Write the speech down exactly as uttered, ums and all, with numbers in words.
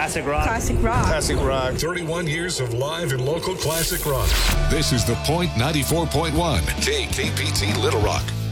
Classic rock. Classic rock. Classic rock. thirty-one years of live and local classic rock. This is The Point ninety-four point one, K K P T Little Rock.